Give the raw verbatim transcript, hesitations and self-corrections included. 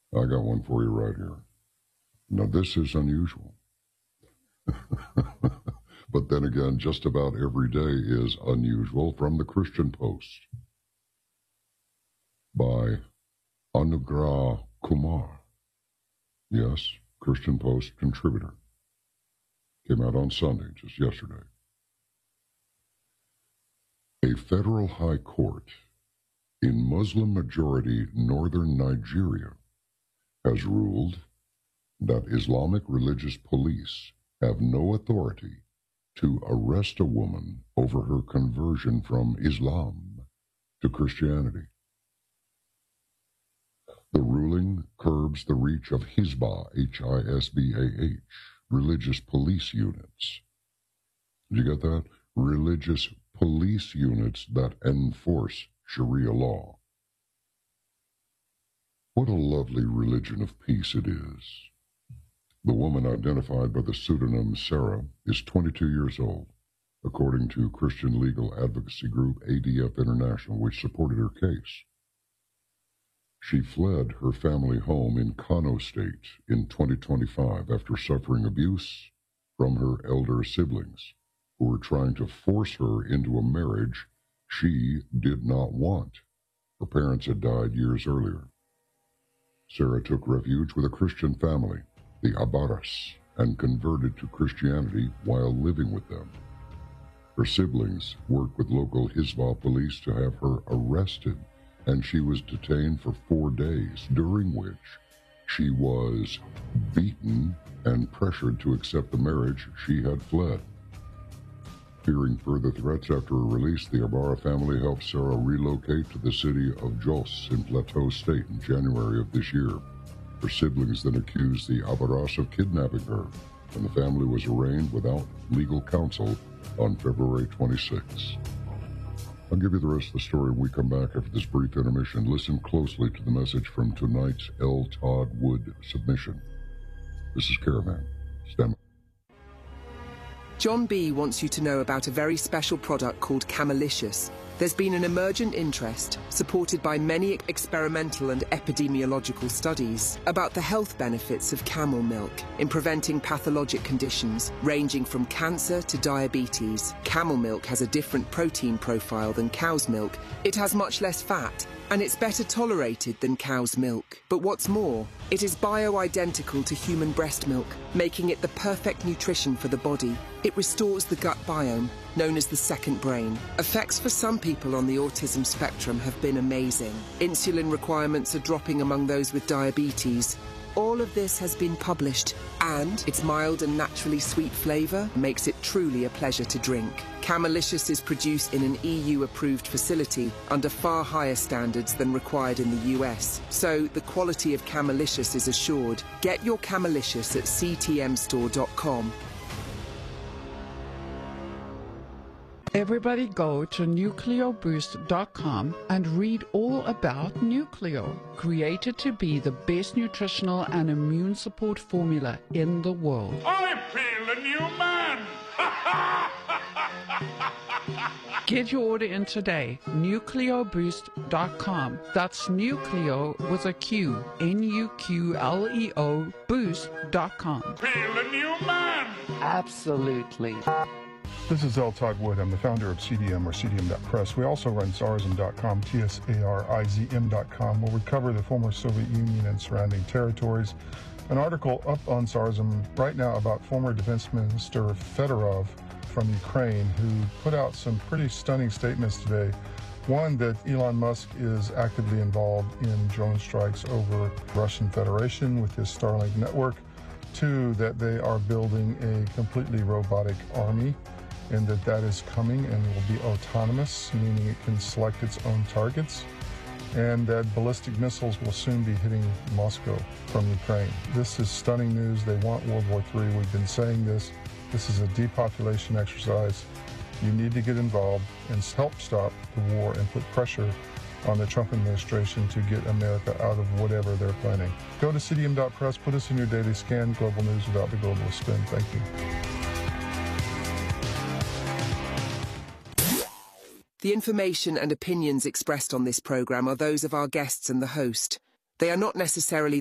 I got one for you right here. Now, this is unusual. But then again, just about every day is unusual. From the Christian Post by Anugrah Kumar. Yes, Christian Post contributor. Came out on Sunday, just yesterday. A federal high court in Muslim-majority northern Nigeria has ruled that Islamic religious police have no authority to arrest a woman over her conversion from Islam to Christianity. The ruling curbs the reach of Hizbah, H I S B A H, religious police units. Did you get that? Religious police units that enforce Sharia law. What a lovely religion of peace it is. The woman, identified by the pseudonym Sarah, is twenty-two years old, according to Christian legal advocacy group A D F International, which supported her case. She fled her family home in Kano State in twenty twenty-five after suffering abuse from her elder siblings, who were trying to force her into a marriage she did not want. Her parents had died years earlier. Sarah took refuge with a Christian family, the Abaras, and converted to Christianity while living with them. Her siblings worked with local Hizbah police to have her arrested, and she was detained for four days, during which she was beaten and pressured to accept the marriage she had fled. Fearing further threats after her release, the Abara family helped Sarah relocate to the city of Jos in Plateau State in January of this year. Her siblings then accused the Abaras of kidnapping her, and the family was arraigned without legal counsel on February twenty-sixth. I'll give you the rest of the story when we come back after this brief intermission. Listen closely to the message from tonight's L. Todd Wood submission. This is Caravan. Stand by. John B. wants you to know about a very special product called Camelicious. There's been an emergent interest, supported by many experimental and epidemiological studies, about the health benefits of camel milk in preventing pathologic conditions ranging from cancer to diabetes. Camel milk has a different protein profile than cow's milk. It has much less fat, and it's better tolerated than cow's milk. But what's more, it is bio-identical to human breast milk, making it the perfect nutrition for the body. It restores the gut biome, known as the second brain. Effects for some people on the autism spectrum have been amazing. Insulin requirements are dropping among those with diabetes. All of this has been published, and its mild and naturally sweet flavour makes it truly a pleasure to drink. Camelicious is produced in an E U-approved facility under far higher standards than required in the U S, so the quality of Camelicious is assured. Get your Camelicious at c t m store dot com. Everybody go to nucleo boost dot com and read all about Nucleo, created to be the best nutritional and immune support formula in the world. I feel a new man! Get your order in today, nucleo boost dot com. That's Nucleo with a Q, N U Q L E O, boost dot com. Feel a new man! Absolutely. This is L. Todd Wood. I'm the founder of C D M, or C D M dot press. We also run Tsarism dot com, T S A R I Z M dot com, where we cover the former Soviet Union and surrounding territories. An article up on Tsarism right now about former Defense Minister Fedorov from Ukraine, who put out some pretty stunning statements today. One, that Elon Musk is actively involved in drone strikes over Russian Federation with his Starlink network. Two, that they are building a completely robotic army, and that that is coming and will be autonomous, meaning it can select its own targets, and that ballistic missiles will soon be hitting Moscow from Ukraine. This is stunning news. They want World War Three. We've been saying this. This is a depopulation exercise. You need to get involved and help stop the war and put pressure on the Trump administration to get America out of whatever they're planning. Go to C D M dot press, put us in your daily scan, global news without the globalist spin. Thank you. The information and opinions expressed on this program are those of our guests and the host. They are not necessarily